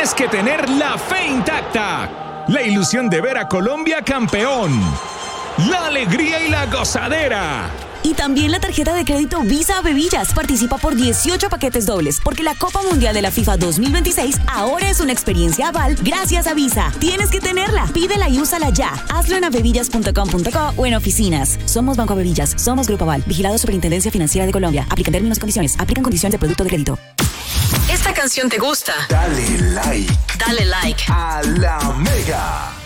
tienes que tener la fe intacta, la ilusión de ver a Colombia campeón, la alegría y la gozadera. Y también la tarjeta de crédito Visa Bebillas participa por 18 paquetes dobles, porque la Copa Mundial de la FIFA 2026 ahora es una experiencia aval gracias a Visa. Tienes que tenerla. Pídela y úsala ya. Hazlo en avevillas.com.co o en oficinas. Somos Banco Avevillas. Somos Grupo Aval. Vigilado Superintendencia Financiera de Colombia. Aplican términos y condiciones. Aplican condiciones de producto de crédito. ¿Esta canción te gusta? Dale like. Dale like A la Mega.